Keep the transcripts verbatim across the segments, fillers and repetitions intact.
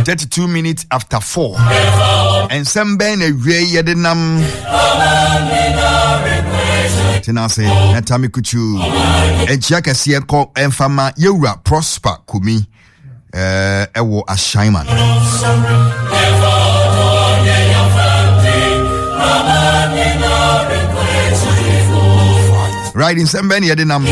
thirty-two minutes after four. And some ben a way yedenam. Tenase, Natami Kuchu, and Chaka Siako, and Fama Yura Prosper Kumi, uh, Ewo Ashaiman. Right in some ben yedenam.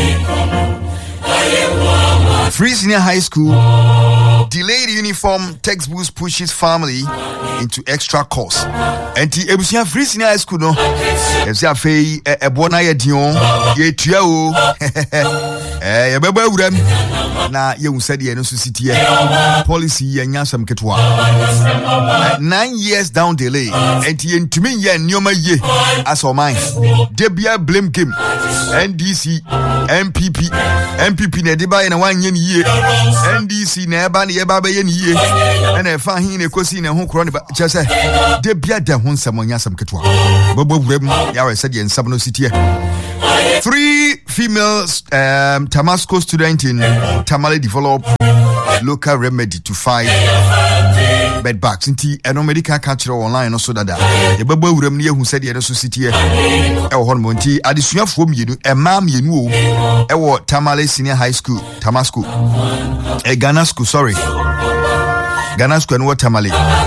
Free Senior High School delayed uniform textbooks pushes family into extra costs. And the Ebusia Free Senior High School no if you fey e bona ye dion ye tua o eh ye beba wuram na ye unsa de no society policy ye nya sam ketwa nine years down delay and ye ntumi ye nyoma ye as o man de bia blame game N D C M P P M P P na de ba ye na wan ye ni ye N D C na eba na ye ba ba ye ni ye na e fa hin na kosi na ho kro ne ba chese de bia de ho nsam nya sam ketwa bobo wuram ya we said in Sabno City. Three female um, Tamasco students in Tamale develop local remedy to fight bed bugs. Inti eno medical culture online also that the babo wuram ne hu said in City. E wo hono nti adesuafo mienu e ma mienu o e wo Tamale Senior High School Tamasco e Ghana School sorry Ghana School and what Tamale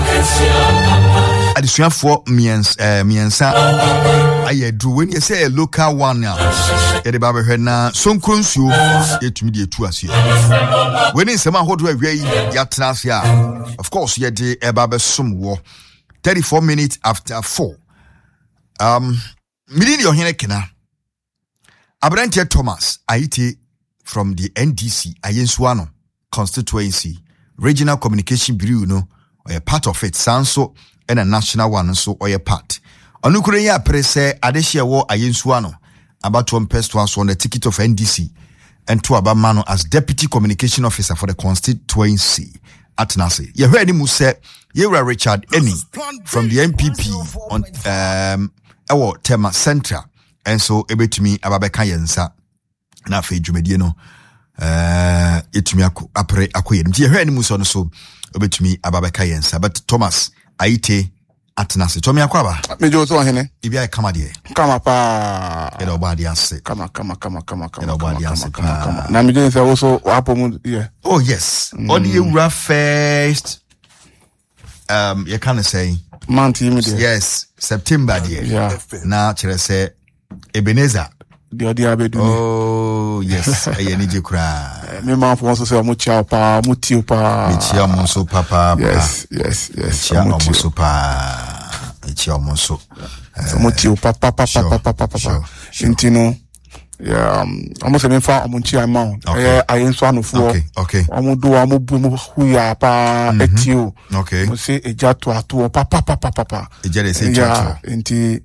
adesuafo miens eh miensa aye do when you say a local one now e de ba behwe na sonkonsuo etumi de etu ase when in sema hodo awie ya tenase a of course ye de e ba be somwo thirty-four minutes after four um midini ohene kena Abrante Thomas Aite from the N D C Ayensuano constituency regional communication bureau no or a part of it sanso and a national one so or a part. Onukure ya prese adeshia wo ayensuano about to impest was on the ticket of N D C and to Abamano as deputy communication officer for the constituency at Nasi. You heard him say you were Richard Eni from the M P P on um our Tema Central and so ebe to me Ababeka Yensa na fe dwumedie no uh etumi apre akoyem. You heard him so so ebe to me Ababeka Yensa but Thomas Aite Atenase Tommy Akwaba mejo so hene ibia kama de kama pa eda obadi ase kama kama kama kama kama eda obadi ase kama na mejo say also hapo mu yeah oh yes mm. On the Ura first um you can say month immediate yes September there yeah na chere say Ebenezer the other abedu oh yes aye ni jekura me man for also say mo chia pa mo tiu pa me chia mo so papa yes yes yes chia mo so pa chia mo so mo tiu papa papa papa papa intino yeah almost me fa mo chia ma eh ayen so anofo okay okay omo do omo bu mo huya pa etio okay mo say eja to ato papa papa papa eja dey say yeah inti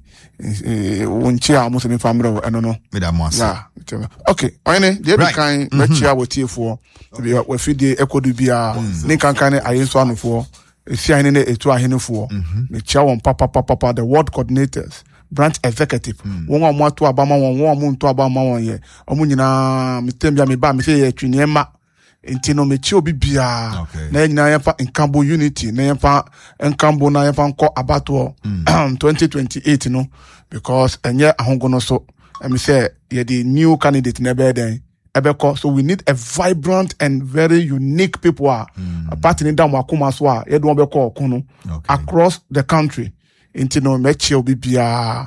unchi a muso mi family eno no me da mo ase yeah okay oyene dey be kan me chia wotiefo we we fidie ekodu bia ni kankan ayen so anofo efia ne etu ahenefo me chia won papa papa papa the ward coordinators branch executive won omo ato abama won won omo nto abama won ye omo nyina mitembia me ba me fe ye twiniema intino me chi obi bia na nyina yefa nkambo unity na yefa nkambo na yefa nko abato twenty twenty-eight no because enye ahongo no so me say ye the new candidate na be den ebeko so we need a vibrant and very unique people a party ni dam akoma so a ye do obeko okunu across the country intino me chi obi bia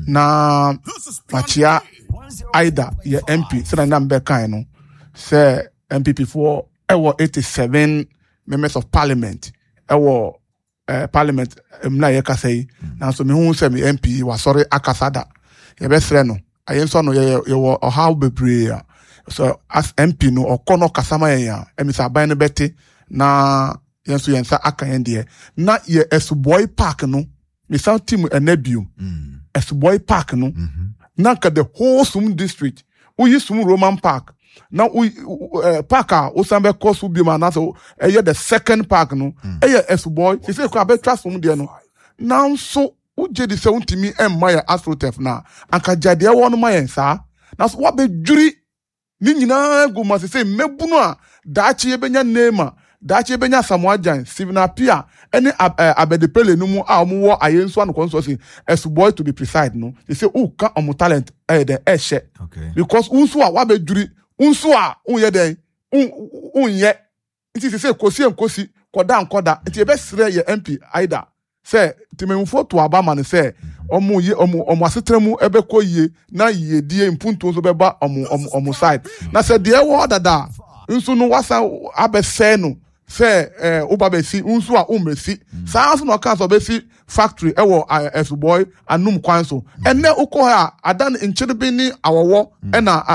na machia either ye M P so na mbe kan no say M P P for ewo eighty-seven members of parliament ewo uh, parliament mna ye kasai na so me hu say me M P wa sorry akasada ye be sre no ayen so no ye ye wo how bebre so as M P no okono kasama ye ya emisa ban no beti na yen so yen sa akan de na ye Esuboy Park no me sound team enabium mm. Esuboy Park no mm-hmm. na ka the whole Sum district we Sum Roman Park now we uh, park a osambe course will be man so eh the second park no eh Esuboy he say ko abe trust from there no now so uje di se untimi emma ya astrotef na anka jade e wonu ma yen sa na so what be juri ni nyina go ma se mebu no a daachi e benya nema dachi benya Samoa Jan Steven Apia any abedepele no mu a omo wo ayenso an consortium as boy to be precise no they say oh ka omo talent eh the eh she because unso a wa beduri unso a unye den unye it is say kosi enkosi koda ankoda it e be sre ye M P aida say timemfo to abama ne say omo ye omo omo asetremu ebe koyie na ye die mpuntu so beba omo omo side na say de wo dada nso no wasa abese no say eh obabesi nso a umresi saa so no kan so besi factory ewo esu boy anum kwan so enne uko ha adan nchirebe ni awowo na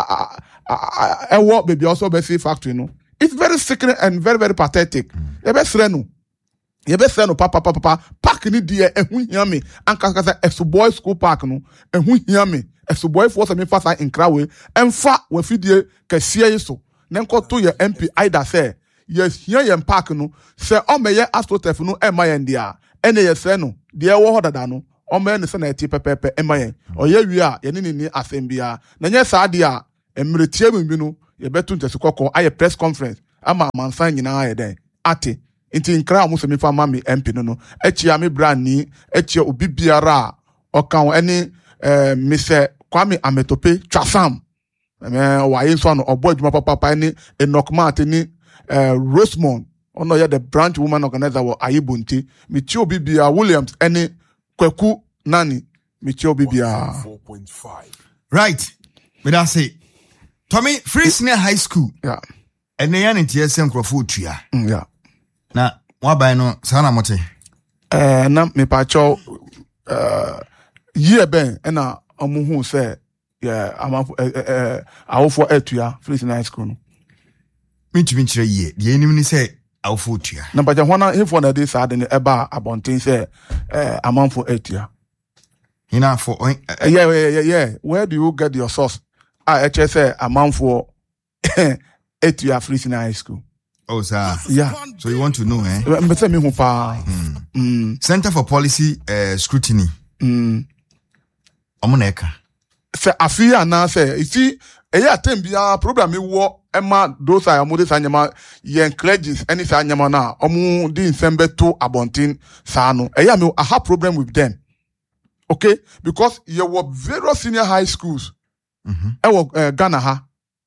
ewo baby also besi factory no. It's very sickening and very very pathetic. E be sre no ye be say no papa papa papa park ni die ehu hia me anka kasa esu boy school park no ehu hia me esu boy for some fast in Krawe emfa we fidie kasie yi so na nkoto ye M P aida say yes hia ye park no say o meye astrotef no e ma ye ndia ene ye say no de wo ho dada no o me ne say na eti pepepe e ma ye o ye wi a ye ne ni asembia na nye sa de a emretie mu no ye betu ntesikoko aye press conference ama mansan nyina aye den ate inti nkra mo se mi fa mami M P no no echia me brand ni echia obi biara okan eni eh Mister Kwame Ametope Twasam eh wa yeso no obo adwuma papa pa ni enokma ate ni eh Rosemond ono ye the branch woman organizer wo Ayibonti mi chi obi bia Williams eni Kwaku Nani mi chi obi bia right me da say Tommy Free Senior High School yeah ene ya ne tie sem krofo tua yeah na waban no sana mote eh na me pa cho eh ye ben na omuhu say yeah amafo eh awofo atua Free Senior High School no mitumi kire ye de enim ni say awofo tua na ba hwana hefo na dey sad ne eba abonten say eh amafo atua ina for yeah yeah yeah where do you get your source ah H S A amafo atua Free Senior High School. Oh, sir. Yeah. So you want to know, eh? But tell me who pa. Mm. Center for Policy uh, Scrutiny. Mm. Omoneka. Se afia na se isi eya tembia program e wo ema those are amode sanyama yen clergies any sanyama na omu di nsembe to abontin sa no eya me I have problem with them. Okay? Because you were various senior high schools. Mhm. Mm e wo uh, Ghana ha.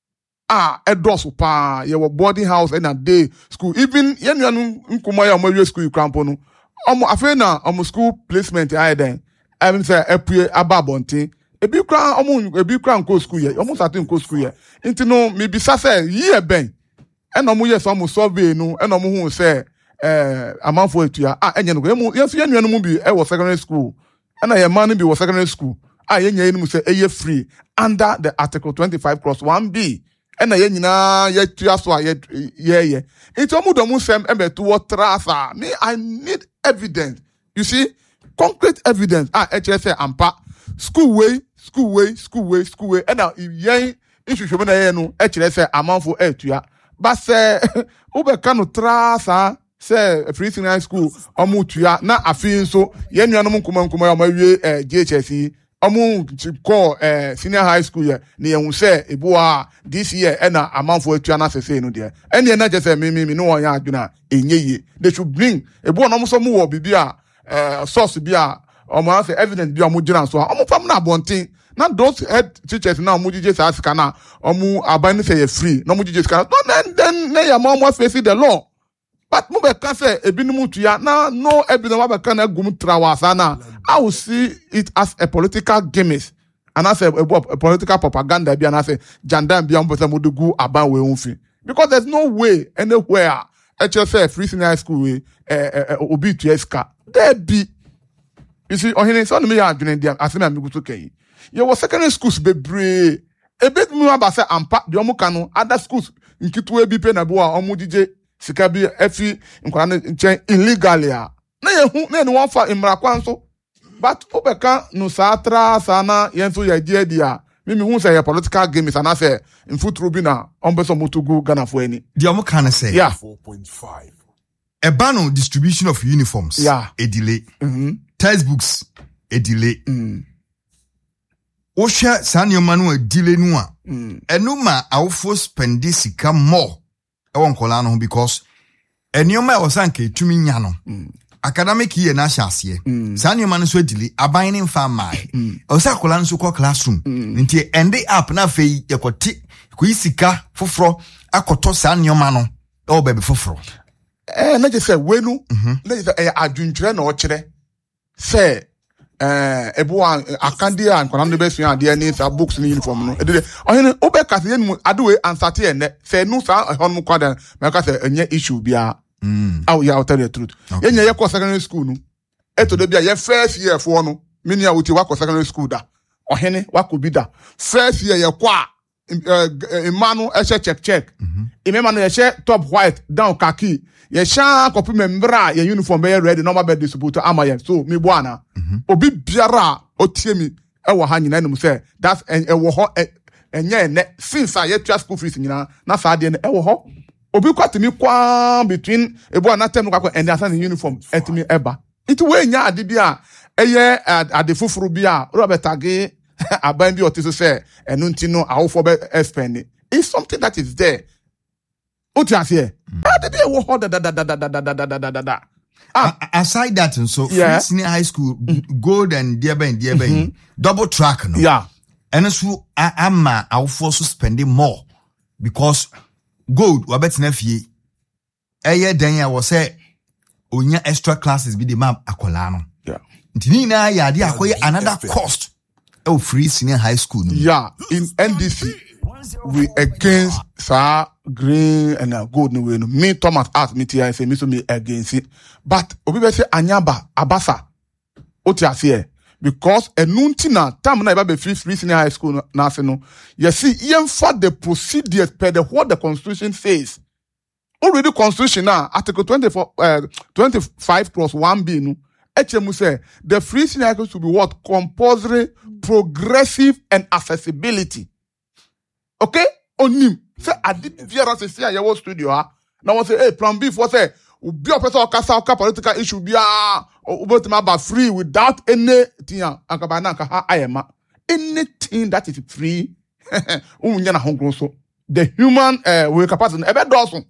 Ah, edoso pa ye wo boarding house and a day school even yenu nkuma ya mo school crampo no omo afa na omo school placement ai den I say epue ababonten ebi kra omo ebi kra nko school ye omo start nko school ye nti no me bi sa say ye ben e no mo yes omo survey no e no mo hu say eh amanfo etua ah enye no emu yesu yenu no mu bi e wo secondary school e na ye man bi wo secondary school ah ye nya enu say eye free under the article twenty-five clause one B ena ye nyina ye tua so a ye ye ye it omu do mu sem emetu wo trasa me I need evidence you see concrete evidence ah H S A ampa school way school way school way school way ena ye ihwehwem na ye no H S A amanfo atua ba se ubeka no trasa se Free Senior High School omu tua na afi nso ye nuanom nkoma nkoma ya mawie eh, G H S E omu ko eh senior high school ye ne ehun se eboa this year e na amanfo atua na sese no de ene na je se me me no won ya adwuna enye they should bring eboa no so mu wo bibia eh source bia omo say evidence bia omo gina so omo fam na bonten na those head teachers na omo jije sa sika na omo aban say free na omo jije sika no then then na ya omo face the law. But mo be can say ebinum tuya na no evidence wa be can gum trawasa na I will see it as a political gimmick and as a, a, a political propaganda bi and as a jandam bi am be say mo de gu aban we unfi because there's no way anywhere H S A Free Senior High School we eh obi tuya ska there be you see ohine so no me ya adwene dia asem am gutu kai you was secondary schools bebre e bit mu aba say ampa de omo ka no other schools nkitu e bi pe na bo a omo dije sika bi efi nkwana nchen illegally a na ye hu na ni won fa imra kwan so but obeka no satra sana yenso ye die dia mimi hu say political game sana say mfuturu bi na ombeso mutugu Ghana fo ani dia mo kan say yeah four point five a ban on distribution of uniforms yeah a delay mhm textbooks a delay mm o sha sanyo no a delay no a mm enu ma awfo spendi sika more e won kola no because enioma e osanke tumi nya no academic year na hyase mm. sa enioma no so dili aban ne mfa mai mm. osakola no so ko classroom mm. nti end up na fei yakoti ko isika foforo akoto sa enioma no e o bebe foforo eh na je say wenu na je say eh adwuntwere na o kire say eh ebo akande an kwana no be sua ade ni sa books ni uniform no ede ohene obeka se yen adewe ansate ene say no sa hon kwada meka say enye issue bia mm aw ya tell the truth okay. Yenye ye ko secondary school no eto de bia ye first year for no mini a wuti wa ko secondary school da ohene wa ko bi da first year ye kwa imanu e check check imema no ye she top white down khaki ye sha kopi membra ye uniform be ready normal bed distributor amaye so me bo ana obi biara otie mi e wo ha nyina num say that's e wo ho enye ne since I ye school fees nyina na sa de e wo ho obi kwatimi kwa between ebo ana tem kwa and asan uniform etimi eba it we nya ade bia eye ade fufuru bia Robert Age aban bi otiso say enu ntino awofo be spend it's something that is there oti ase ade bia wo ho da da da da da da da da da da aside that and so yeah. Senior high school mm-hmm. Gold and dear ben dear ben mm-hmm. double track no yeah and so ama awofo so spending more because Gold wabetina fie eye den ya wo say onya extra classes bi de map akola no yeah ntini na ya de akoye another cost e free senior high school no yeah in N D C we against sa green and uh, gold no way no me Thomas asked me to say me so me against it but obi be say anyaba abasa oti ase because enunti na time na be free free senior high school na se no you see even for the procedures per the what the constitution says already constitution now article twenty-four uh, twenty-five plus one B no H M say the free senior high school should be what compulsory, progressive and accessibility. Okay, onim say adi biara se say ya wo studio ha na won say hey plan B for say obi o person okasa oka political issue bia obotima ba free without anything akaba na nka ha ayema anything that is free umunya na hongro so the human uh, we capacity ebe doso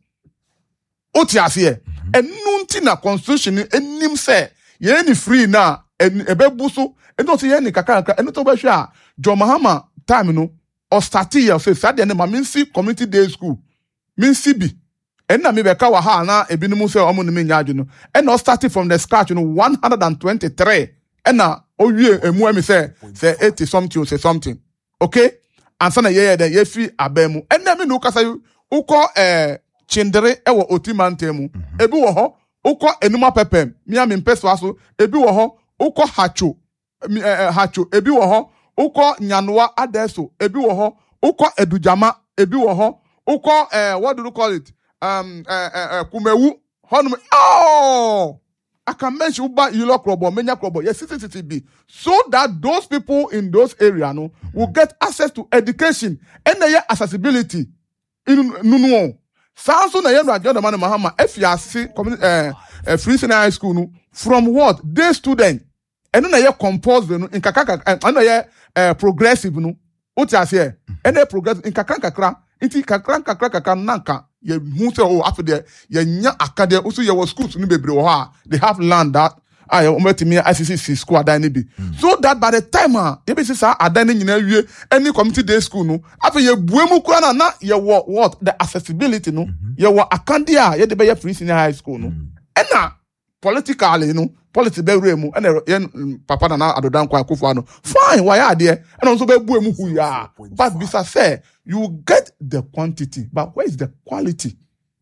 oti ase enu nti na constitution enim say ye ni free na ebe buso eno say ye ni kakaka eno to ba hwa John Mahama time no or start here say say na me see community day school me see bi enna me be ka wa ha na ebinumu say omo no me nya adwunu enna starting from the scratch no one hundred twenty-three enna owie emu emi say say eighty something say something okay ansa na ye ye ye fi abemu enna me no kasa uko eh chindere e wo otimantemu ebi wo ho uko enuma pepem mi am impeso aso ebi wo ho uko hacho hacho ebi wo ho uko nyanwa adeso ebi wo ho uko edujama ebi wo ho uko eh what do you call it um uh, uh, kumewu honum oh I can mention uba yilo krobo menya krobo yes C C T V so that those people in those areas no will get access to education and their accessibility in nunu sanso na yenu ajodo man Mahama efiase community eh uh, free senior high school no from what day student and na ye compose no in kakaka and na ye uh, progressive no oti ase and na progressive in kakran kakra inti kakran kakra kakra nanka ye hu say oh after there ye nya akade also ye was schools no bebre wo ha they have land that I umetimi I C C school adan ni bi so that by the time ah ye be say adan ni nyina wie any community day school no after ye buemu kura na na ye wo what the accessibility no mm-hmm. ye wo akande a ye de be ye free senior high school no mm-hmm. ena politically no politics be remu ena ye papa na na adodan kwa akufo ano fine why are there ena so be buemu hu ya but bisa say you get the quantity but where is the quality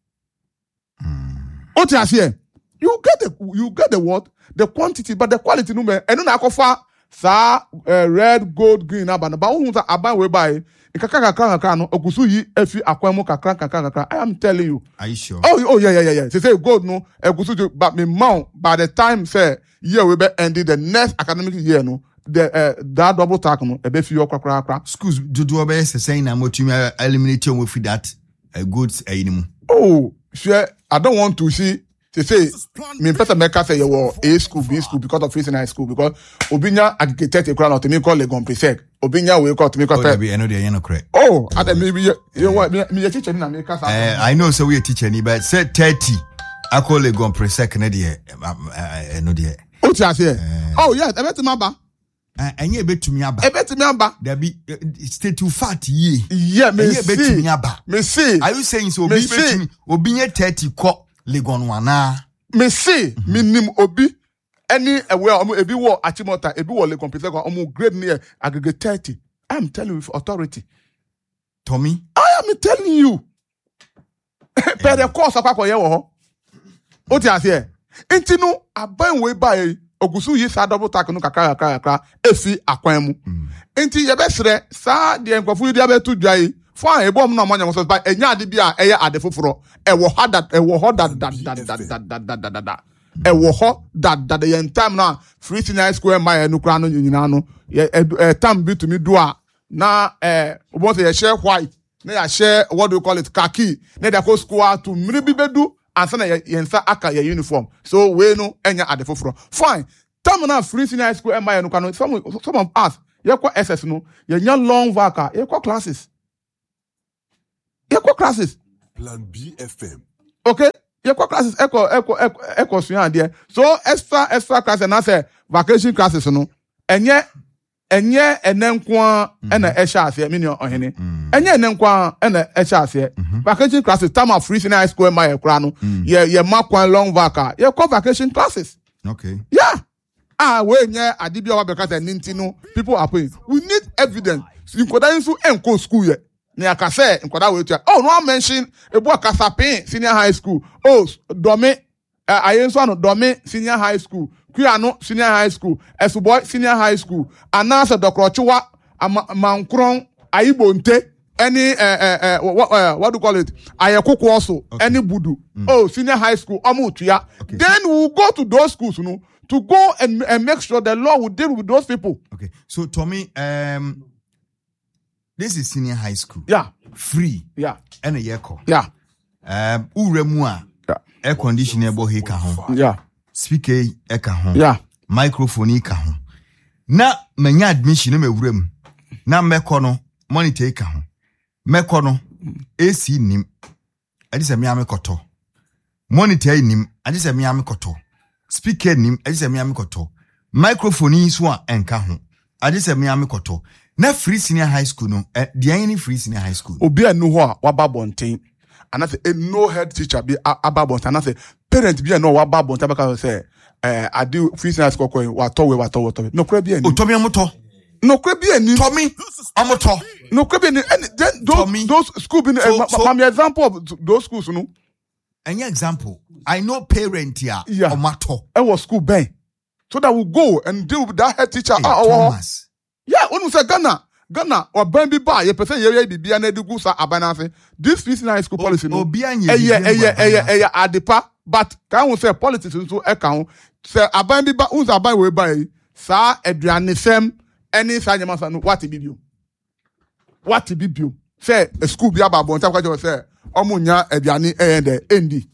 mm. What you say you get the you get the what the quantity but the quality no me eno na akofa sa uh, red gold green abana ba hu sa aban we buy nkaka kakra kakra no ogusu yi efi akwanmu kakra kakra kakra I am telling you are you sure oh oh yeah yeah yeah yeah say say gold no ogusu but me mount by the time say year we be ended the next academic year no the uh, that double tack no e be fi your kakra kakra schools do be say na motumi eliminate we fi that uh, goods ayinimu oh sure I don't want to see they say me person make say you were A school B school because of facing high school because obinya agitated crown out to me call Legon Presec obinya we call to me call oh be I know they no correct oh and maybe you what me me teacher na me kasa I know so we teacher ni but say thirty I call it gon presec na de no de. O ti ase. Oh yes, e betimi aba. Enye betumi aba. E betimi aba. There be stay too fat ye. Yeah, me see. Betumi aba. Me see. Are you saying so obi betumi obi nye thirty ko Legon wana? Me see, me nim obi any where ebi wo Achimota, ebi wo Legon presec omo grade near aggregate thirty. I'm telling you with authority. Tommy, I am telling you. Per the course akwa ye wo ho. O ti ase. Enti no aban we buy ogusu yi sa double tack no kakra kakra kakra efi akwan mu. Enti ye be sere sa de enkofu di abetu dwai. Fine e bom no amanya so ba enya ade bi a eye ade foforo. E wo ho that e wo ho that that that that that that that e wo ho that that the time na free senior school my no kra no nyina no e time bi to me do a na eh obo say share white na ya share what do you call it khaki na dey go school to miri bi bedu ansa na yensa aka your uniform so we no enya ade foforo fine time na free senior school my no kra some some of us ye kwa S S no ye nya long vaka ye kwa classes ye kwa classes Plan B F M okay ye kwa classes echo echo echo so there so extra extra classes na say vacation classes no enye enye enenkwa ena ehya ase me ni ohene enye enenkwa ena ehya ase vacation classes time of free senior high school my ekura no ye ye makwan long vaka ye call vacation classes okay yeah ah we nye adibia wa because ninti no people are paying we need evidence nkoda nso enko school ye na aka say nkoda we tua oh no I mention ebu akasapin senior high school oh domi ayenso ano domi senior high school Kuano senior high school, Esuboy senior high school, Anasa Dokrochua, Mankron, Aibonte, any uh, uh, uh, what, uh, what do you call it? Ayakuku also, okay. Any Budu. Mm. Oh, senior high school, Amutia. Okay. Then we'll go to those schools, you know, to go and, and make sure the law will deal with those people. Okay. So Tommy, um this is senior high school. Yeah. Free. Yeah. And a yeko. Yeah. Um Uremua. Yeah. Air conditioner bo he ka ho. Yeah. Speaker eka ho. Yeah. Microphone eka ho. Na menya admission me wurem. Na meko no monitor eka ho. Meko no A C nim. Adi se me amekoto. Monitor nim. Adi se me amekoto. Speaker nim. Adi se me amekoto. Microphone so a enka ho. Adi se me amekoto. Na free senior high school no. Eh, di any free senior high school. Obi anu ho a waba bonten. And I say a no head teacher be ababont and I say parent be no wababont because say eh I do free senior school ko wa to we wa to to no kra be ani o to me amoto no kra be ani to me amoto no kra be ani then those those school be my example of those schools no any example I know parent here yeah. Omato I was school ben so that we go and deal with that head teacher hey, Thomas. Yeah when we say Ghana Ghana or Ben be ba ye person ye ye bibia na edugu sa abanase this free high school policy no obi anye eye eye eye eye adepa but can we say politics nso e kan say aban bi ba unza aban we ba yi sa aduane fem any sa nyama sa no what bibio what bibio say a school bi aba bon ta kwa say omunya aduane eh de endi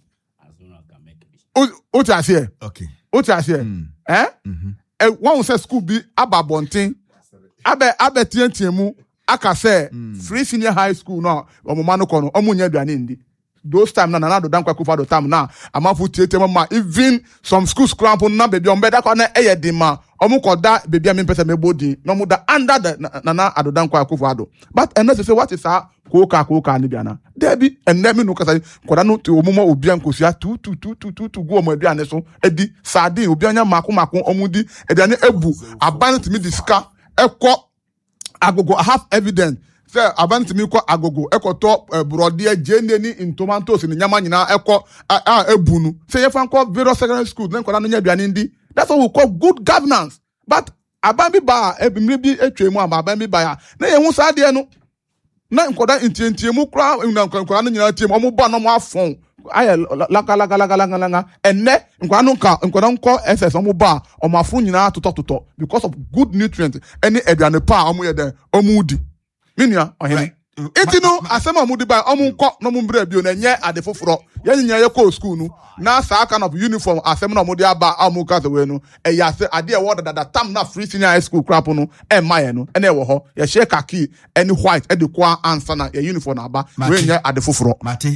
o o ta say okay o ta say eh eh one say school bi aba bonten abe abe tientiemu aka say mm. free senior high school no omoma no kono omunya aduane ndi those time na na do dan kwaku fado time na amafu tietem ma even some schools cramp na baby on beda kwa na eye di ma omukoda baby am pese mebodi no mu da under the na na adodan kwaku fado but and say what is a koka koka ni bia na there be and me no kasa koda no to omuma obi ankosia two two two two two go omo aduane so edi sardine obi anya mako mako omudi aduane ebu aban timi disika eko agogo I have evidence say abantu mi ko agogo eko to brode jeneni in tomatoes ni nyama nyina eko a ebunu say ye fan ko various secondary school then ko na nya aduane ndi that's what we call good governance but abambi ba ebimre bi etwemu abambi ba ya na ye hu sa de no na nkoda intientiemu kra na nkoda no nyina tiem omo ba no mo afon aye laka laka laka laka laka enne nkoda no nka nkoda nko S S omo ba omo afon nyina toto toto because of good nutrients any aduane pa omo ye den omo di minia ohene Iti no asema mu di ba omu nko no mu mbra bio na nye ade foforo ye nya ye ko school no na sa kind of uniform asema na mu di aba omu ka we no e ya se ade e wo dada tam na free senior high school crap no e maye no e na e wo ho ye share khaki any white e de kwa answer na ye uniform na aba we nya ade foforo mate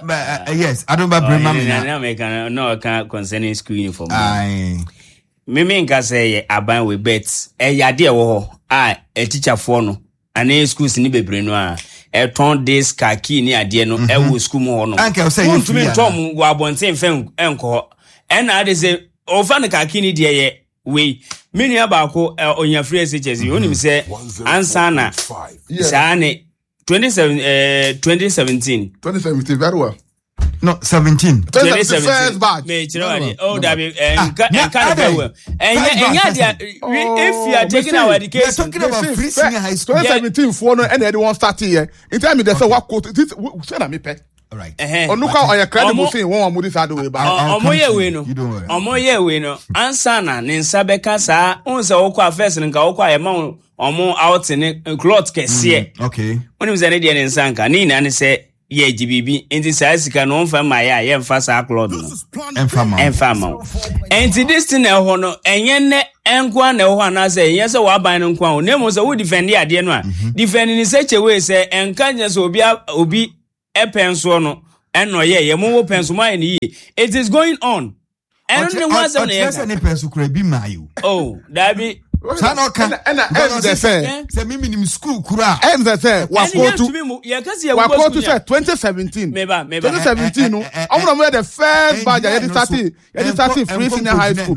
yes I don't ba bring mama na me can no can concerning school uniform ai me nka say ye aban we bet e ya de e wo ho a e teacher for no ane schools ni bebre no a e ton this kaki ni ade no e wo school mo ho no anke o say you free tom wo abonten fen enko e na ade say o fa ne kaki ni de ye we mini abako onya free S H S onim say ansa na sa ne twenty-seven eh twenty seventeen twenty seventeen very well no seventeen twenty seventeen me chiro oh that be and kind of well and and if you are taking our education talking about free senior high school twenty seventeen for no and anyone start here in time they say what quote this say na me pe all right onuka on your credible thing one amudi side way ba omoye we no omoye we no ansa na ne nsa beka saa onse wo kwa first nka wo kwa yema omo out ne cloth kese okay onim ze ne de ne nsa nka ni na ne se ye jibibi enti saa sika no mfa ma ya ye mfa saa cloth no emfa ma emfa ma enti this thing e ho no enye ne enkwa na ho ana se enye se wa ban no nkwa ho nemo se wo defend ade no a defend ni se chewe se enka nya se obi obi epenso no eno ye ye mo penso ma ni it is going on and no one say na ye ne penso kura bi mayo oh that be Sana kan na em de say say me minim school kura em de say wa kotu ye kasi ye wa kotu say twenty seventeen meba meba twenty seventeen no omo mo the first batch ye start ye start free senior high school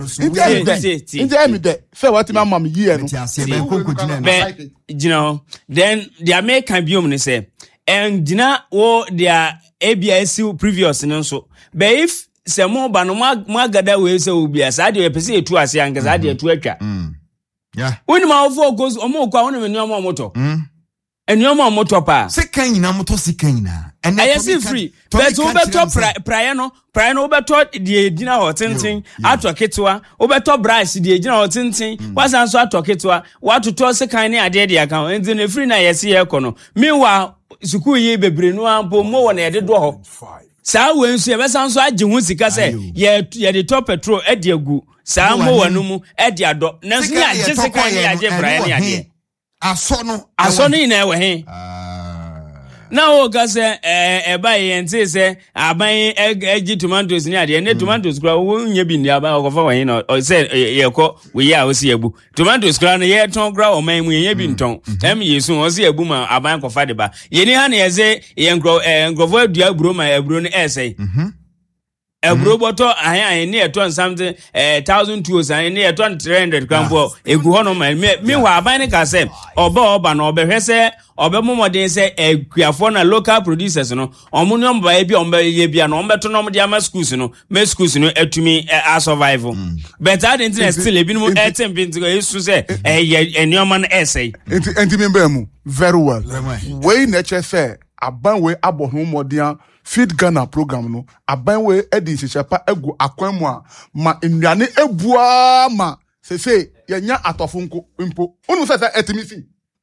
in the em de say what my mom year no be you know then the American biom ne say and dina wo their A B S previous no so but if say mo ba no magada we say obi asa de pese etu ase anka ade etu atwa yeah when my focus omo kwa wonu me omo moto mm enioma moto pa sekan nyina moto sekan nyina and I see free but we beto prayer no prayer no beto de edina hotentin atoketwa we beto brass de edina hotentin wasan so atoketwa watoto sekan ne ade de aka enti na free na yesi ye kono mewa suku yi bebre no ampo mo wona ye de do ho saa wensu ye besan so age hu sika se ye ye de top petrol e de agu saa mo wanu mu e de ado nanso ya age sekan ne age prayer ne ade asono asono ina ewe he na o ga se eh e ba ye nti se aban egi tomatoes ni ade ne tomatoes kura wo nya bi ni aban okofa wo he no o se ye ko we ya o se ebu tomatoes kura no ye ton kura o man mu ye bi nton em yesu o se ebu ma aban kofa de ba ye ni ha na ye se ye ngro eh ngrofo adua bro ma ebro ni ese mhm ebro boto ahe ahe ni eton something eh one thousand two ahe ni eton three hundred krampo egu ho no ma me wa aban ne ka se oba oba na obehwe se obe momodin se ekuafo na local producers no omo no mba bi omba ye bia no ombeto no mde ama schools no me schools no atumi a survival but that internet still ebi no etem bi ntigo yesu se eh enioma na essay enti enti me ba mu very well we na che se aban we abohu modern Feed Ghana program no aban we edi hyehyapa egu akwan mu a ma nnuane ebua ma sese yenya atofonko mpo unu se se etimisi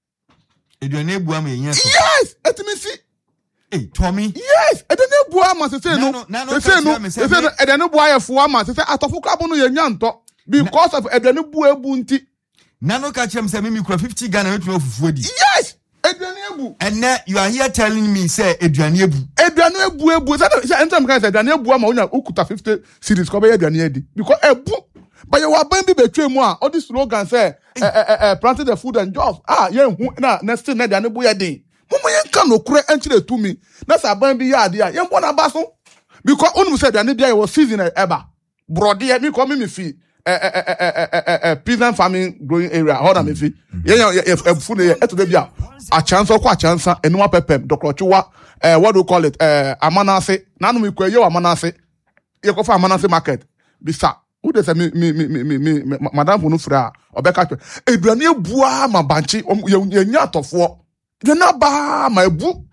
eduane ebua ma yenya so yes etimisi eh Tommy yes eduane ebua ma sese no sese no sese no eduane ebua ye fo ma sese atofonko abo no yenya nto because of eduane ebua ebu nti nano ka chem se mimi kura fifty Ghana wetu ofufu edi yes eduane ebu and now you are here telling me say eduane ebu eduane ebu ebu say anytime can say eduane ebu ma onya okuta fifty series ko be eduane edi because ebu but you wa ban bi betwe mu a all this slogan say eh eh eh planting the food and jobs ah ye hu na next na eduane ebu ye din mumu ye kan okure enchire to me na sa ban bi ya ade a ye mbo na ba so because unu say eduane bia ye was season eba brode ye me ko me me fi eh eh eh eh eh peasant farming growing area hold am fi ye ye food ye eto de bia a chance kwa a chance enwa pepem dokrochuwa eh what do you call it eh amanase nanu mi kwa ye amanase ye ko fa amanase market bisa who dey say me me me me madam funu fra obeka twa eduane ebua ma banchi ye nya atofo de na ba ma ebu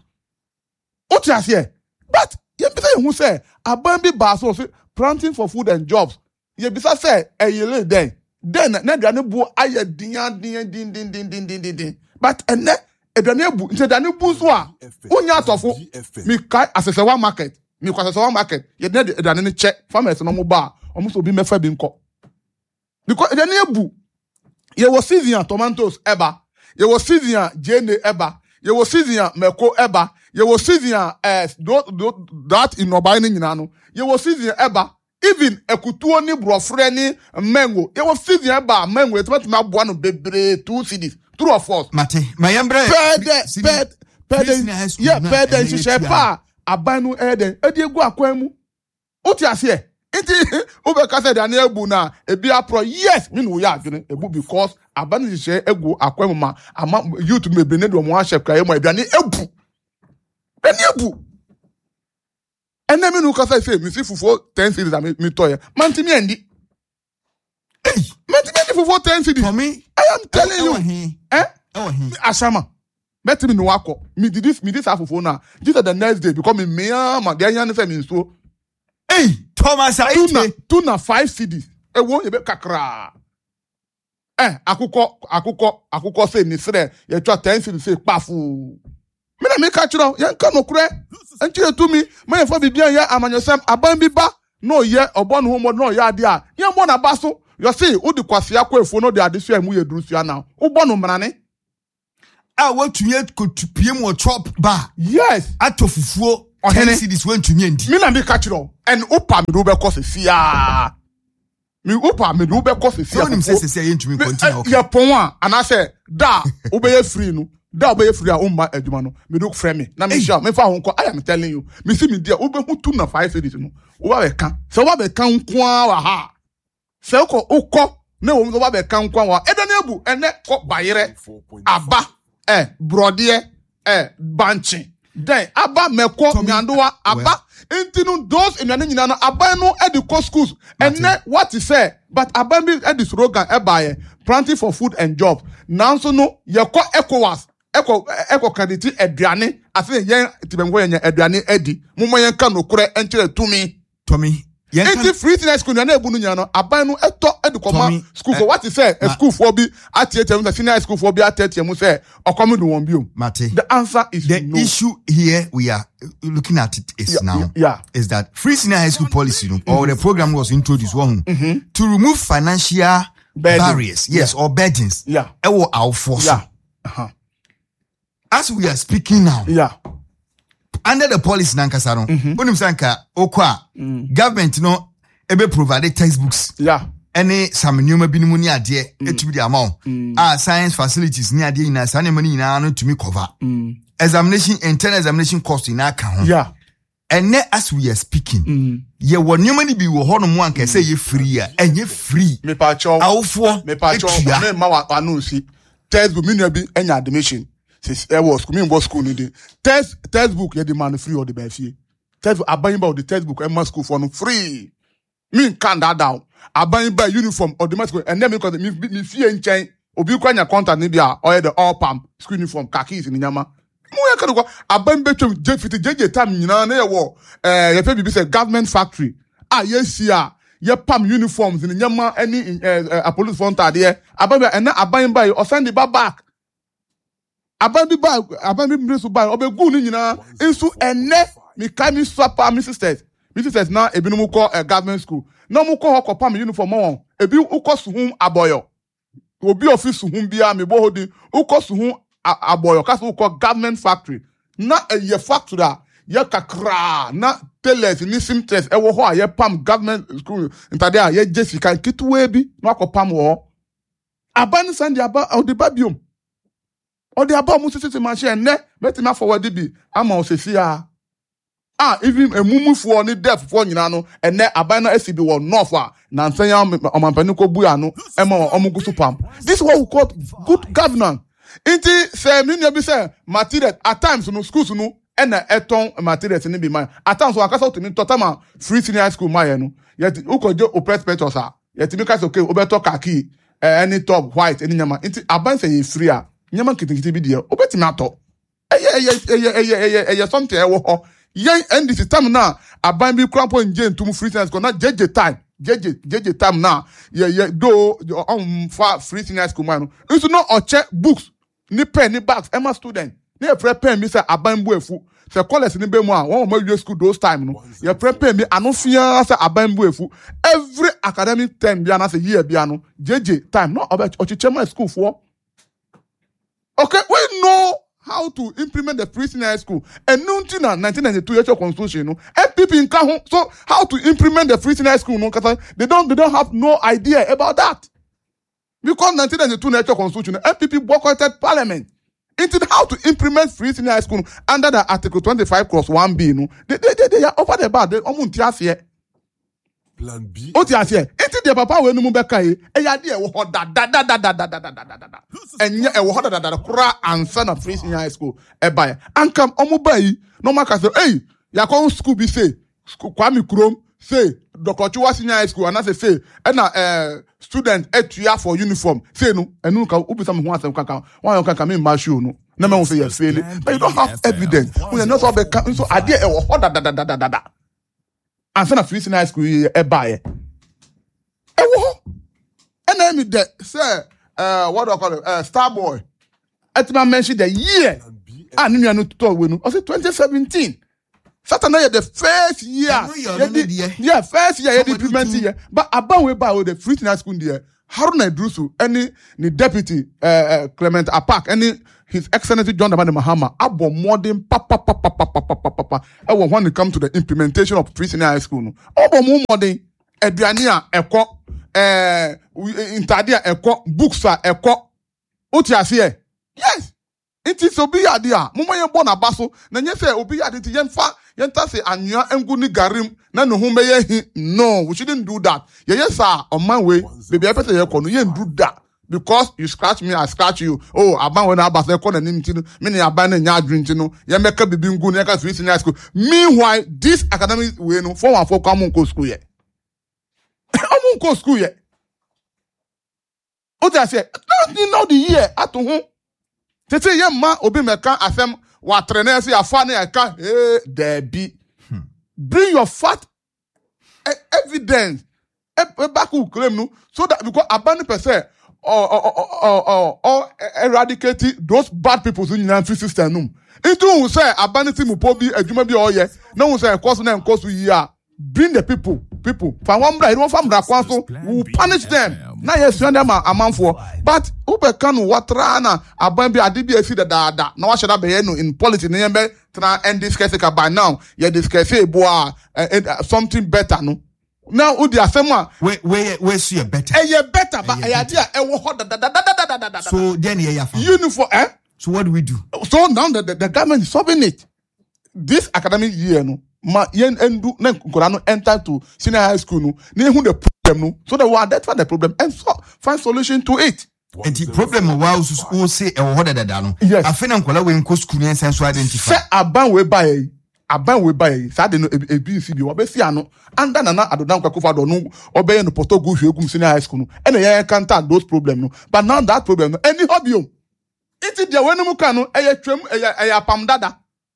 oti ase but ye bisa ye hu say aban bi ba so planting for food and jobs ye bisa say eyele den den na eduane bu aye din din din din din din din but ene aduane ebu nti aduane bu so a unya atofo me kai asesewa market me kwa asesewa market ye de aduane ne che farmers no mo ba omo so bi mefa bi nko because aduane ebu ye wo season tomatoes eba ye wo season jene eba ye wo season meko eba ye wo season eh that in oba ni nyina no ye wo season eba even ekutuo ni brofre ni mango ye wo season eba mango e tomato ma boa no bebre two cities true of false mate mayambre pede pede pede yeah pede nhihye pa abanu eden edi egu akwan mu oti ase enti ube kase da na ebu na ebi apro yes me no ya adwene ebu because abanu nhihye egu akwan mu ma ama youth me be ne do mo ahye kraye mo aduane ebu eni ebu ene me no kase say me si fufuo ten cities am me toye mantimi endi eh mantimi endi fufuo ten cities for me I am telling you eh oh he ashama met me no wako me did this me this fufuo na just the next day because me me am dey yan say me so hey Thomas tuna tuna five cities ewo ebe kakra eh akukọ akukọ akukọ say ni sere ye twa ten cities say kpafu me na me ka chiro ye nka no kure enti etu mi me ye fo bibia ya amanyosem aban bi ba no ye obo no homo no ya ade a ye mo na ba so you see wo di kwase akwafu no de ade so emu ye duru so na wo bo no mrane ah what to ye ko tupie mo chop ba yes atofufuo ten cities went to me endi me na me ka chiro and upa me do be ko se sia me upa me do be ko se sia so nim say say ye ntumi continue ye pon a ana say da wo be ye free no da be free a umma adwuma no me do frɛ me na me sha me fa ho nko I am telling you me see me dia wo be hu two na five cities no wo ba be ka se wo ba be ka nko a wa ha se ko ukɔ na wo ba be ka nko a wa edane abu ene kɔ bayere aba eh brode eh banchi then aba meko nyandoa aba intinu those in any nyina no aba no e the schools and what is say but aba be e the slogan e buy planting for food and job now so no ye ko ECOWAS eko eko candidate aduane ase yen tibengo yen aduane edi momo yen ka no kure enkyere tumi Tommy yen kan free tonight school na ebu no nya no aban no eto edukoma school for what is say a school for bi atietem na senior school for bi atietem say okomo do won bio Mate the answer is the no. issue here we are looking at it is yeah, now yeah. is that free senior high school policy no, mm-hmm. or the program was introduced one mm-hmm. to remove financial Burden. barriers yes yeah. or burdens yeah ewo our force yeah uh-huh. as we are speaking now yeah under the policy nankasa no onim sanka okwa government no ebe provide textbooks yeah any some new mabinimu ni ade etumi di amount ah science facilities ni ade ina sa na mani ina no tumi cover mm. examination internal examination cost in account yeah and as we are speaking mm. ye wo new mani bi wo hono mo anka say ye free a enye free me pa cho awfo me pa cho me ma wa anu si textbook mi no bi enya admission since there was school me go school ni dey test textbook ye demand free or the by fee textbook aban ba the textbook em school for no free me can that down aban ba uniform or the school and then because me me fee nchen obi kwanya contact ni bia or the all palm school uniform khakis ni nyama mo ya kan ko aban ba twem je fiti jeje time nyina na ye wo eh ye fe bibi say government factory ah yes ya ye pam uniforms ni nyama any a police front ade aban ba and aban ba o send the back aban bi ba aban bi mreso ba obegu ni nyina ensu enne me kai mi swapa mi sisters mi sisters na ebinu mu call a government school na mu call ho pam uniform won ebi ukosu hum aboyo obi office hum bia me bo hodi ukosu hum aboyo kaso uko government factory na ye factory ye kakra na tailors ni simters e wo ho a ye pam government school ntade a ye jessica kitwe bi na akopam wo aban send aba odi babium odi aba mu sisi machine ne beti na forward bi ama osesi a ah even emumufuo ni deaf fo nyina no ene aban na asibi wo north a na nsanya omampani ko bu anu ema omugusu pam this is what we call good governance inti say me no be say material at times no schools no ena eton materials ni bi man at times so akasa to me totama free senior high school man no yet ukoje oppress petos a yet me kase okay obeto kaki any top white any nyama inti aban say free a nyama kitikiti bi de obetimi ato eye eye eye eye eye something e wo ho yen end this time na aban bi krampo nje ntum free senior school na jeje time jeje jeje time na ye ye do on fa free senior school man no nso no oche books ni pen ni bags Emma student ni e pre pen mi say aban bu efu say college ni be mu a won ma school those time no ye pre pen mi anofia say aban bu efu every academic term bia na say year bia no jeje time no about ochichema school for. Okay, we know how to implement the free senior high school. And nineteen ninety-two year constitution, no, N P P in Kahun. So how to implement the free senior high school? No, because they don't, they don't have no idea about that. Because nineteen ninety-two year constitution, N P P boycotted parliament. Into how to implement free senior high school under the Article twenty-five cross one B. No, they, they, they, they are over the bar. They almost here. Plan B. O ti ase enti de papa we no mu beka yi e ya de e wo ho da da da da da da da da da da enya e wo ho da da da kura ansa na free senior high school e ba ankam omo ba yi no maka say eh ya kon school bi say Kwame Kurom say Dokochuwa senior high school and say say e na eh student etua for uniform say no enu ka obi sam ho asem kankan wan yo kankan me ma show no na me won say yes fail but you don't have evidence we no so be so ade e wo ho da da da da da da and son of free senior high school e buy e wo and I mean that say uh what do I call it uh Starboy etima mention the year and you no to we no I say twenty seventeen Saturday the first year yeah first year the implement year but about we buy the free senior high school there Haruna Idrusu any the deputy uh, uh Clement Apak any His Excellency John Dramani Mahama abo modern papa papa papa papa papa e when it comes to the implementation of free senior high school no abo mo modern aduane a ekọ eh intade a ekọ books a ekọ oti ase yes it is obi yade a mo moye bo na baso na nye say obi yade ti yemfa yenta say anua engu ni garim na no hu meye hi no we shouldn't do that ye yes sir on my way baby I pese ye ko no ye do that. Because you scratch me, I scratch you. Oh, aban when I pass the corner, me ni aban and yard drink, you know. You make a baby good, you can switch in high school. Meanwhile, this academic way, no, four and four come on go school yet. Come on go school yet. What I say? No, you know the year at home. They say, yeah, ma, obi me kan asem wa trainer say afane I can. Eh, there be. Bring your fat evidence. E back who claim no, so that because aban person. Or, or, or, or, or eradicating those bad people in the free system. Into who say abanity mu pobi adwuma bi oye. No who say cause na cause we are bring the people people. For one bride, one family kwanso we punish them. Na yes send them a man for. But who be kan watra na aban bi ade bi esi da da da. Na wa shada be no in politics na be try end this case by now. You discuss e boa something better no. Now, who the asema? Where where where see a better? Eh, yeah, better, but eh, idea, eh, wo da da da da da da da. So then, yeah, uniform, eh? So what do we do? So now the the, the government is solving it. This academic year, no, ma yen endu na nkorano enter to senior high school, no, ne who the problem, no, so they will identify the problem and so, find solution to it. And the problem was who say eh wo da da da no. Yes. Afena nkola we nko school yen sense identify. Say aban we buy. Aban we buy sad no e B C bi obesi ano anda na na adodan kwakofa do no obey no poto go hwegum senior high school no and e can tag those problem no but now that problem no any hobby o iti dia we no mu kan no e ya twam e ya e ya pam dada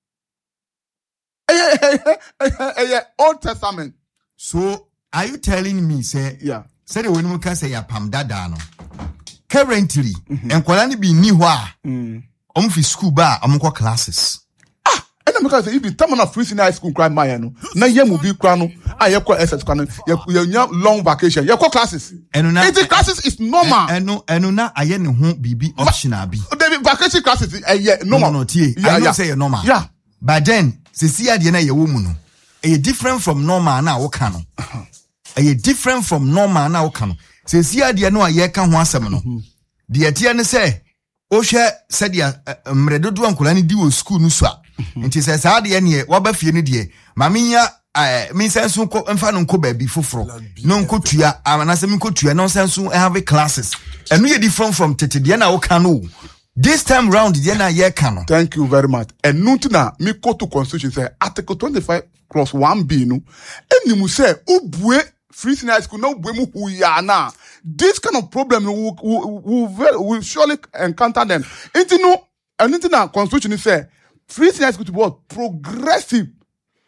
e ya Old Testament. So are you telling me say yeah say the we no mu kan say ya pam dada no currently enkwala ni bi ni ho a om fi school ba am ko classes. And because if you come on a free senior high school cry my no na ye mu bi kra no a ye kwa S S kwa no ye nya long vacation ye kwa classes and eighty classes is normal and no and na aye ne ho bibi optional bi the vacation classes eh yeah normal no no tie I know say normal yeah but then se si ade na ye wo mu no e different from normal na wo ka no e different from normal na wo ka no se si ade na ye ka ho asem no de tie ne say o hwe se de mredodo ankola ne di wo school no so a nti se sa de ne wo ba fie ne de ma menya eh me senso ko mfa no ko ba bi foforo no nko tua amana se me nko tua no senso have classes eno ye different from tete de na wo ka no this time round de na ye ka no. Thank you very much. Enu na me ko to constitution say article twenty-five plus one B no enimu say ubue free senior high school no ubue mu hu ya na this kind of problem will will, will, will surely encounter them. Inti no enu na constitution say free senior high school to be progressive.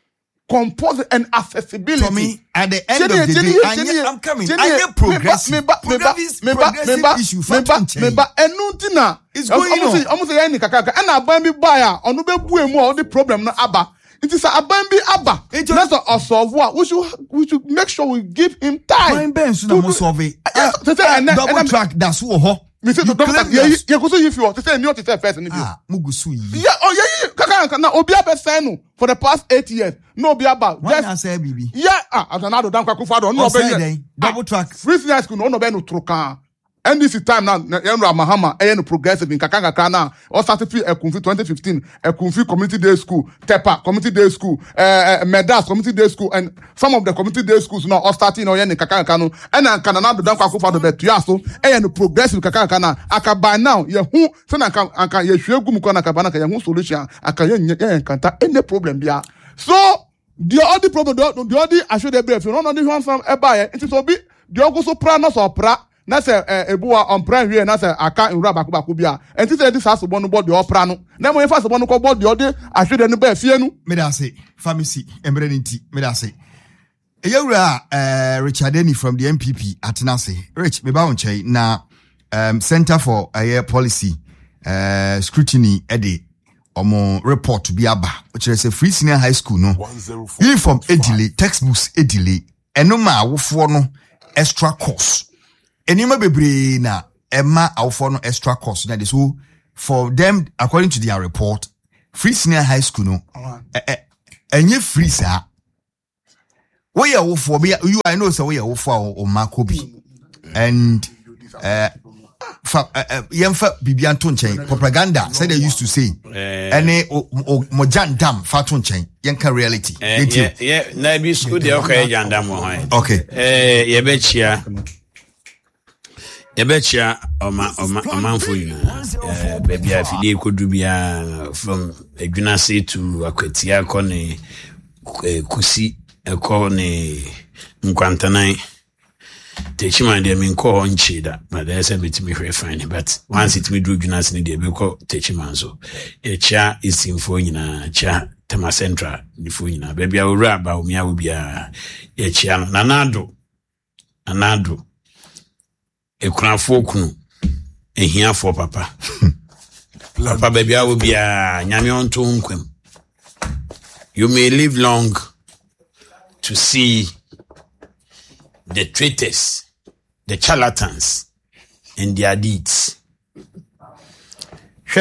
compulsory and accessibility. For me, at the end Jenny, of the Jenny, day, Jenny, Jenny, I'm coming. Jenny, I get progressive. Me ba, me ba, me ba, me ba, issue. Me ba, me ba. Enuntina. It's going on. Almost say any kaka. And abambi buyer. Onu be buy more. The problem na aba. It is a abambi aba. Let's solve what we should. We should make sure we give him time. Ben so na solve. Double track. That's what. Me say to double track. Yeah, yeah. Kuso if you. To say new to say first. Ah, mugusu yi. Yeah. Oh yeah. Kaka na obi aba say for the past eight years. No be about. Why not say baby? Yeah, ah, Adanado Dan Kwakufado no be double track. Free Senior School no no be no trokan. N D C time now, Yenra Mahama, eh no progressive in Kakanga Kana, or certificate Ekunfi twenty fifteen, Ekunfi Community Day School, Tepa Community Day School, uh, Medas Community Day School, and some of the community day schools now all starting on Yen Kakanga Kano, and then Kanana Dan Kwakufado be Tuaso, eh no progressive Kakanga Kana. Aka by now, ye who so na kan aka ye hwe gumu kwa na kabana ka ye hu solution, aka ye ye kanta any problem bia. So the other problem, the the other I should be if you don't know the one from Ebaye, it is obi the also pra no so pra na say ebuwa on pra here na say aka nra baku baku bia and it say this has bonu board the opera no na mo fa so bonu ko board the other I should be be fie nu me da say pharmacy emre nti me da say eyewura eh Richard Eni from the M P P atena say Rich me ba won chai na um Center for Air Policy uh scrutiny ede omo report bi aba which is a Free Senior High School no uniform edile textbooks edile enoma awofo no extra course enima bebre na ema awofo no extra course na so for them according to their report Free Senior High School no enye free sa we awofo be you I know say we awofo o makobi and uh fa yemfa bibianto nchen propaganda say they used to say ene mojan dam fa to nchen yenka reality yeah yeah na bi school dey okay jandam ho okay eh ye be chia ye be chia oma oma omanfo yu eh baby afide kodu bia from Edwina say to Akwatia ko ne kusi ko ne nkwantanan Techiman de min ko on chida but there's a bit me fine but once it me do Junas ni de be ko Techiman so e cha isinfo nyina cha tema central ni fo nyina ba bia owura ba omi awo bia e cha no nanado nanado e kunafo kunu e hiafo papa papa ba bia wo bia nyame onto nkwam you may live long to see the traitors, the charlatans, and their deeds. She,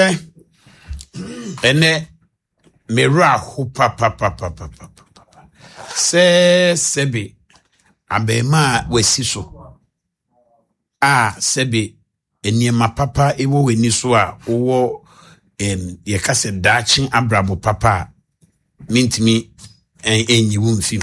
ene mera ho pa pa pa pa pa pa pa. Se sebi abema wesiso. Ah sebi eniema papa ewo weniso a owo em ye kase dachi abrabo papa mintimi en enyi wo mfim.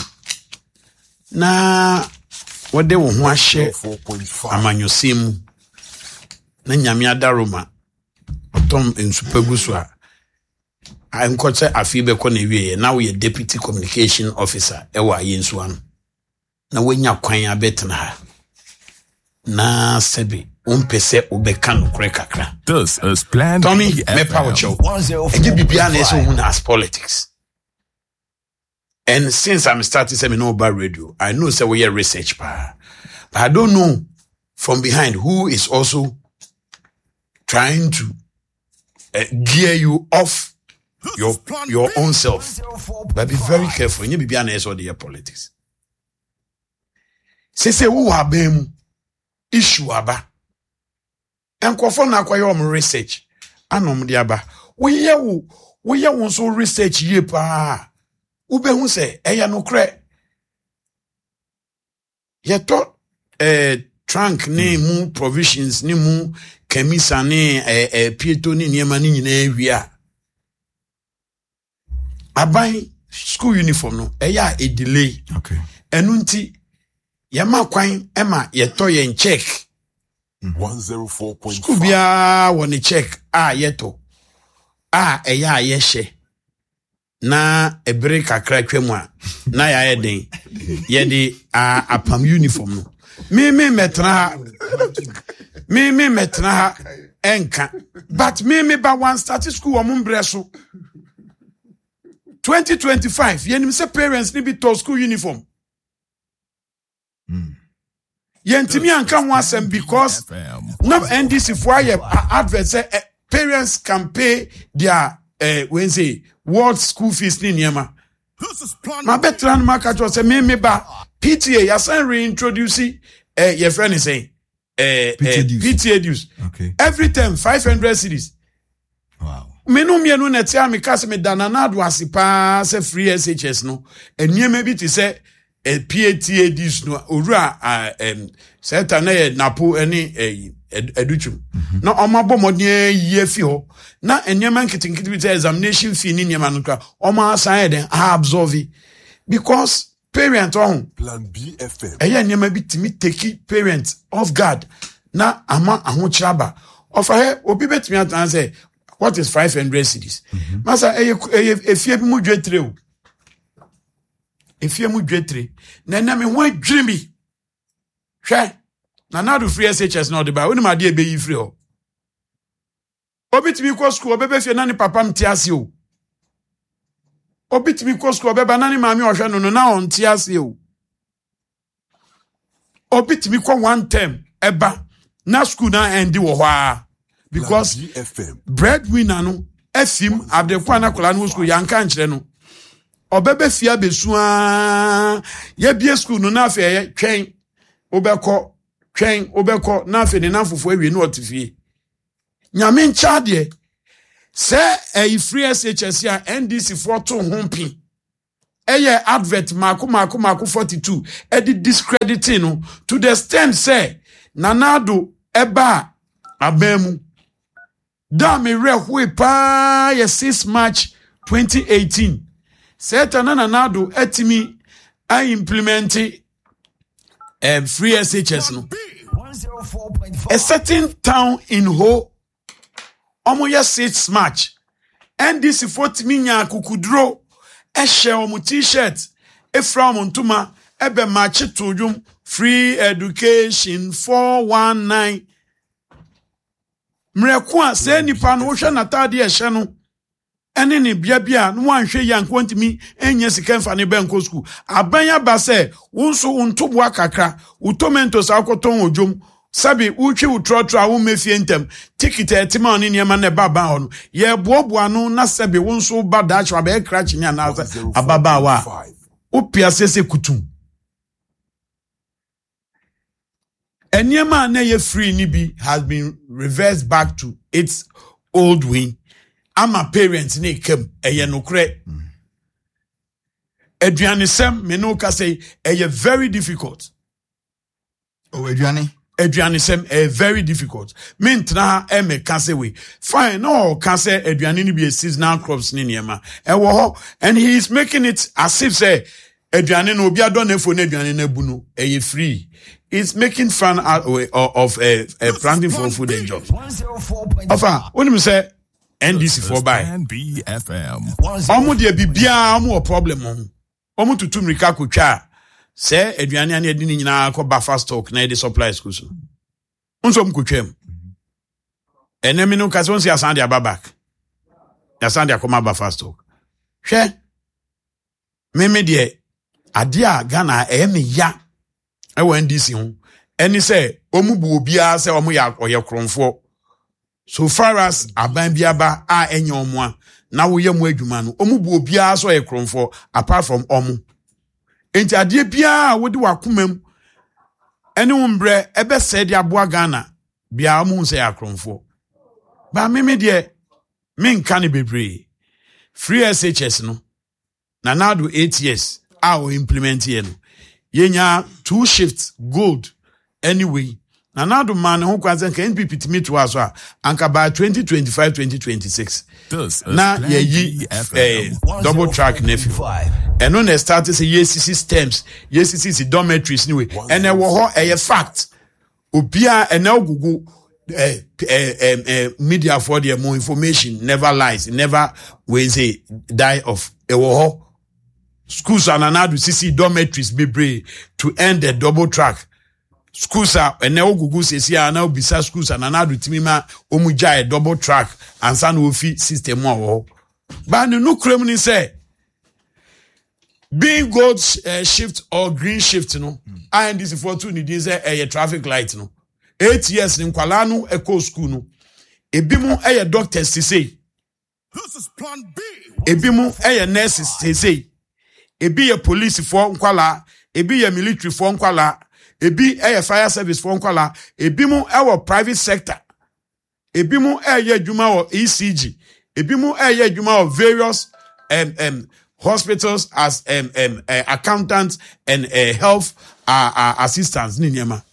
Na wode wo ho ahye amanyosem na nyame adaroma otom ensupagu so a ankoche afibe ko na wiye na wo ye deputy communication officer e wa yensu an na wonya kwan abetena ha na sebe umpese obeka no kre kakra this is planned Tommy me power show e give bibia na eso hu as politics. And since I'm starting to know about radio, I know say we hear research, but I don't know from behind who is also trying to uh, gear you off your your own self. But be very careful. You be honest with your politics. Say say who have issue aba. And kwafo na kwa your research. Anom di aba. We hear we hear one so research ye pa. Ube hu se eya no kre ye to eh trunk ni mu provisions ni mu chemisa ni eh, eh pieto ni niema ni nyina awia abai school uniform no eya e delay okay enu nti ye ma kwan e ma ye to ye check one oh four point five school bia woni check ah ye to ah eya ye hye na ebere kakra twemu a na ya eden ye di a apam uniform no me me metra me me metra enka but me me ba one start school o mumbre so twenty twenty-five yenim say parents ni bi to school uniform. Mm. Yentimi anka ho asem because no N D C for your advert say uh, parents can pay their uh, when say world school fees ni niema. My veteran market was a me me ba P T A yasan reintroduce uh, your friend is saying uh, P T A uh, dues. P T A dues. Okay. Every time five hundred cities. Wow. Me no me no net ya me kase me danana do asipa se free S H S no. Enye me bi ti say a P A T A dues no owura um seta na ye napo eni educhum. Na omabo modie ye fi ho. Na enyema nkitinkiti bi examination fee ni nyema no kra. Oma asan den absorb because parent on Plan B F M. eye nyema bi timi take parent off guard na ama ahochiraba. Ofa he obi betimi atan say what is five hundred cities? Mm-hmm. Masa eye eye efie bi mu dwetre o. Efie mu dwetre. Na na me ho adwiri mi. Hwe. Na na do free S H S no de ba. Oni ma de ebe yi free ho. Obi timi ko school obebe fie na ni papa mti ase o. Obi timi ko school obeba na ni maami ohwe no no na on ti ase o. Obi timi ko one term eba na school na endi wo ho a. Because Plan B F M. breadwinner no efim abdekwa na kola no school yanka nkyere no obebe fia besua ye bie school no na afa twen obekọ twen obekọ na afa ne na fofo awie no otifie nyame ncha de se e free S H S ya N D C for to hompi eye advert mako mako mako forty-two e di discrediting no to the extent say nanado eba abemu da me rehwe pa ye six March twenty eighteen seta na nanado etimi I implement um, free S H S no a certain town in Ho omo ye six March N D C forty minya kukudro e share omo t-shirt e fra omo ntuma ebe match to dwum free education four one nine mreko a se nipa no hwe natade e hye no ene ne bia bia no wanhwe yanko ntimi enye sika mfa ne benko school abanya ba se wonso untobo akakra utomentos akoton odwom sabi uchi utrotro a wo mefie ntem ticket etima oni niema ne baba ho no ye boaboa no na sabi wonso ba da chwa be kra chinya na ababa wa opia sese kutum Enyema na ye free ni bi has been reversed back to its old way. Ama parents ne kem eye nokre. Aduane sem me no ka say eye very difficult. Oh, aduane. Aduane sem e very difficult. Me ntna e me ka say we. Fine, no ka say aduane ni bi seasonal crops ni niema. E wo ho and he is making it as if say aduane no obi adon na fo na aduane na bu no eye free. It's making fun out of, of uh, uh, planting for food and jobs. Enfin, when you say N D C for buy, Plan B F M. omo de bibia omo problem on. Omo tutu mrika kutwa. Say aduane ane edi ni nyina ko buffer stock na de supply school so. Unso mkutwem. Enemi no kase onsi asande ababak. Asande akoma buffer stock. Hwe. Meme de ade a Ghana e me ya ewa N D C ho eni say omu bu obia say omu ya oye kronfo so far as aban biaba a enye omu a na wo ye mu adwuma no omu bu obia so oye kronfo apart from omu enti ade bia wo de wakomam eni umbre ebe se de aboa Ghana bia omu say akronfo ba meme de me nka ne bebre free S H S no na na do eight years a o implement ye no yenya two shifts gold anyway na na do man ho kwanze kan N P P timi to aso a anka by twenty twenty-five twenty twenty-six na ye yi eh, double track nephew and when they started say yes systems yes six dormitories anyway and there wo ho eh fact obia and now gugu eh, eh, eh, eh, media for their more information never lies never we say die of e wo ho schools are nanadu sisi dormitories bebre to end the double track. Schools are and now Google says here now beside schools are nanadu timima omuja double track and san ofi system more. But no criminal say being gold uh, shift or green shift no I N D C for two need is a traffic light no eight years in nkwala no eco school no ebi mu eh doctors to say This is plan B. ebi mu eh nurses to say ebi ye police for nkwala ebi ye military for nkwala ebi eh fire service for nkwala ebi mu eh private sector ebi mu eh ye adwuma o E C G ebi mu eh ye adwuma o various um, um, hospitals as um, um, uh, accountants and uh, health uh, uh, assistants ni niema.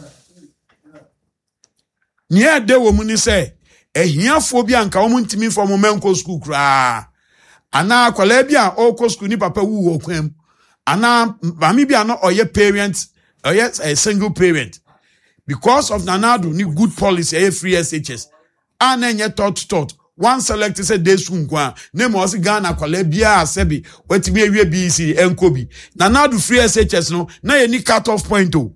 Nia de wo mu ni se ehiafo bi anka wo mu ntimi fo mo menko school kra. Ana akwala bi a o ko school ni papa wu wo kwam. Ana mami bi ana oye parent, oye a single parent. Because of Nanado ni good policy a free S H S. Ana nye tot tot. One select say day soon kwa name was Ghana kwale bia sebi wetimi ewie B C enkobi Nanado free S H S no na ye ni cut off point o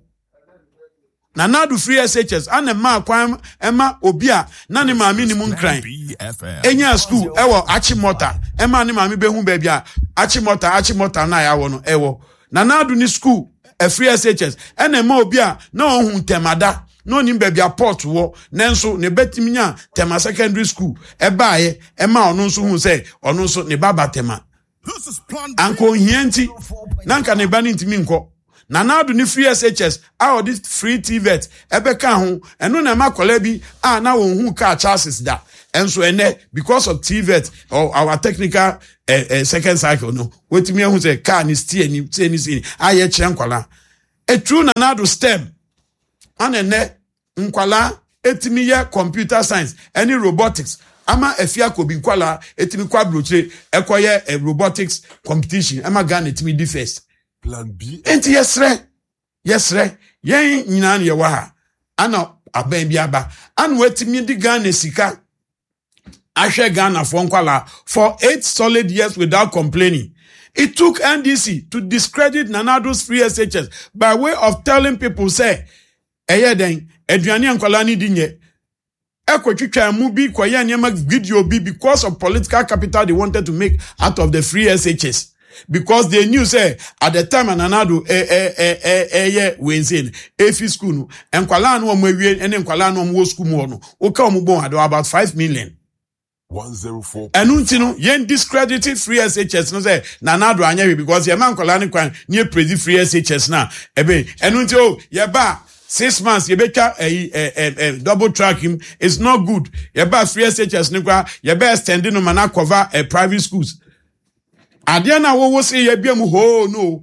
Nanado free S H S ana ma kwa ema obi a na ne maami ni mu nkran enya school ewo Achimota ema ne maami behu ba bia Achimota Achimota na ya wo no ewo Nanado ni school a free S H S ena ma obi a na ohun temada no nim baby a port wo nenso ne betimi nya tema secondary school e baaye e ma ono nso hu say ono nso ne baba tema anko hienti nanka ne bani ntimi nko Nanado ni free S H S a this free T V E T e be ka ho eno na makola bi a na won hu ka chances da enso ene because of T V E T or our technical uh, uh, second cycle no wetimi hu say car ni steer ni say ni say aye kire nkwala e true Nanado stem anene nkwala etimi ye computer science any robotics ama efia ko bi nkwala etimi kwa broche ekoye a robotics competition ama Ghana etimi di first plan B enti yesre yesre yen nyina ne wa ha ana aban bi aba ana wetimi di Ghana sika ahwe Ghana for nkwala for eight solid years without complaining. It took N D C to discredit Nanado's free S H S by way of telling people say eye den aduane ankwala ni di nye ekwetwitwa mu bi koye nyema video bi because of political capital they wanted to make out of the free S H S because they knew say at the time Nanado eh eh eh eh eh Wednesday efi school no ankwala no mo awie ene ankwala no mo school mo no o ka mo bon about five million one oh four enu ntino yen discredited free S H S no say Nanado anyawe because ye man ankwala ni kwan nie prezi free S H S na ebe enu ntio ye ba six months, you better a, a, a, a double track him. It's not good. You better free S H S, you better standing on mana cover a private schools. Adiana wo say you be mu ho no.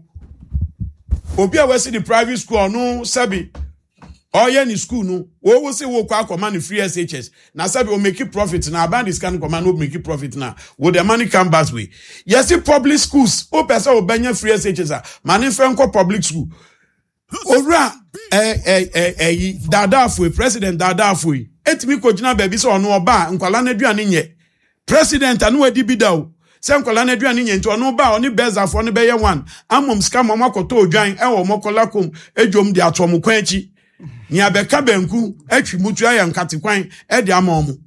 Obia we see the private school no sabi. Or ye ni school no. Wo say wo kwa command free S H S. Na sabi o make profit na ban this kind command no make profit na. Wo the money come back way. Yes, see public schools. O pesa o banya free S H S. Mani fenko public school. Ora eh eh eh eh dada afoi president dada afoi etimi ko gina baby so ono oba nkwala na aduane nye president anu adi bi da o se nkwala na aduane nye nti ono ba oni bezafo ne beye one amom ska mom akoto odwan e wo mokola kom ejom de atom kwan chi ni abeka banku atwi mutu aye nkate kwan e de amom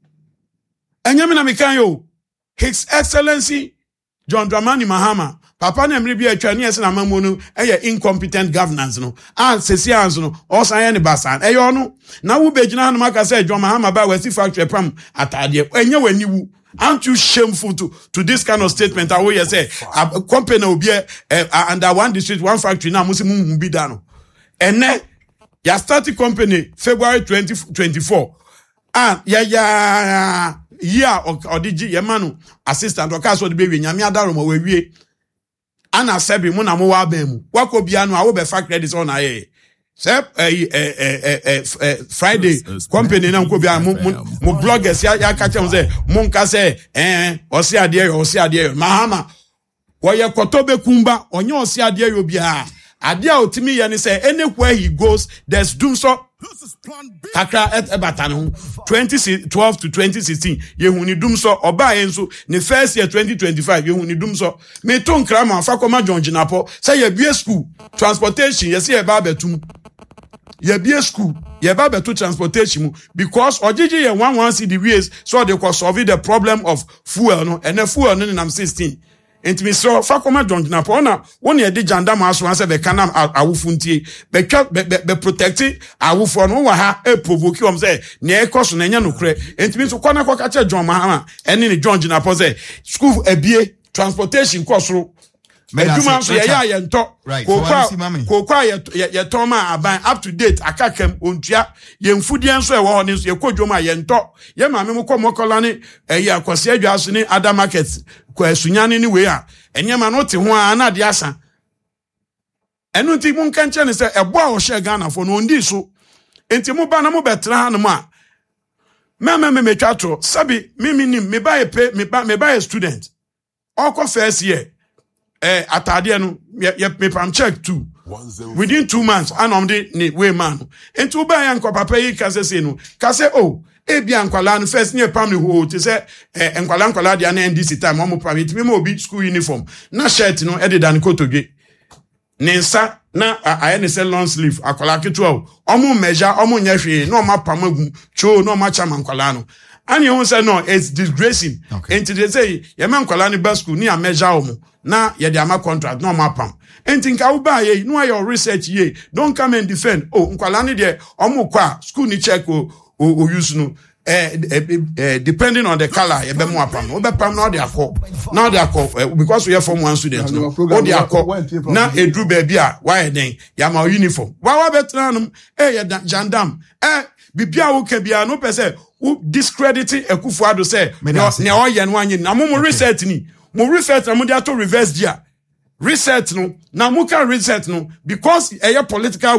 enyame na mekan yo His Excellency John Dramani Mahama papa na mri bi atwa ne yesi na mamu no eye incompetent governance no an sesi anso no osan ne basan eye ono na wo begina no maka say John Mahama ba wasi factory pam atade enye wani wu. Aren't you shameful to to this kind of statement that we say a company will be uh, under one district one factory now musi mu bi da no ene ya start company February twenty twenty-four ah ya ya year odigi ye manu assistant o ka so de be wi nyame adaro mo we wie ana sebi mu na mo wa ba mu wako bia no a wo be factory this on aye sep eh eh eh Friday company na nko bia mo mo bloggers ya ya ka chem say mo nka say eh osi ade yo osi ade yo Mahama wo ye kotobe kumba onye osi ade yo bia ade a otimi ye ni say anywhere he goes there's doom so kakra et ebatano twenty twelve to twenty sixteen yehuni dum so oba yenso ne first year twenty twenty-five yehuni dum so me to nkra ma fa koma John Jinapo say ye bie school transportation ye say ye ba betum ye bie school ye ba betu transportation mu because ojiji ye one one see the ways so they could solve the problem of fuel no and the fuel no nam sixteen Entimi so fa koma John Ginapo ona woni e de jandam aso anse be kana awufo ntie be twa be be protect awufo no wa ha e provoke om say ne ekoso na nya nokre entimi so kona kwa ka John Mahama eni ni John Ginapo say school ebie transportation cost Meduma so ya ya nto kokwa kokwa ya toma aban up to date akakem ontua ye mfudie nso e wo ho ne so ye kodwoma ye nto ye maame mu komokola ne ye akwase adwaso ne ada market kwa sunyane ne we a enyema no te ho a na de asa enu nti mu nka nche ne se ebo a wo hye Ghana fo no ndi so enti mu ba na mu betra ha no ma meme me metwato sabi mimi nim me ba e pe me ba me ba e student okọ first year eh atade no ye me pam check too within two months anom de ni we man enti uba ya nko papa yi kase se no kase oh e bia nkwala no first ne pam ne ho te se eh nkwala nkwala de na N D C time omo pam it me obi school uniform na shirt no e de dan kotodwe nensa na aye ne se long sleeve akwala keto omo measure omo nya hwe na omo pam agu cho na omo chama nkwala no and you say no it's disgracing okay. Enti they say ye man kwala ni best school ni a measure omo na ye de ama contract no ma pam enti nka wo ba ye no your research ye don't come and defend oh nkwala ni de omo kwa school ni check o o use no eh, eh, eh depending on the color ye be mo apam wo be pam na de akọ na de akọ because we have from one student no o de akọ na edru ba bia why den ya ma uniform wa wa betra no eh ye jandam eh bibia wo ka bia no pese who discrediting Akufo-Addo say ne o ye no anyi na mo research ni mo research na mo dey to reverse dia research no na mo can research no because e political